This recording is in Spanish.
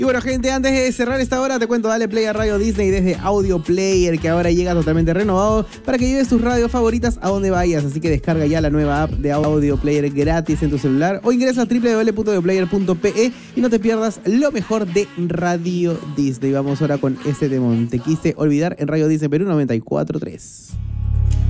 Y bueno, gente, antes de cerrar esta hora, te cuento, dale play a Radio Disney desde Audio Player, que ahora llega totalmente renovado para que lleves tus radios favoritas a donde vayas. Así que descarga ya la nueva app de Audio Player gratis en tu celular o ingresa a www.audioplayer.pe y no te pierdas lo mejor de Radio Disney. Vamos ahora con este temón. Te quise olvidar en Radio Disney Perú 94.3.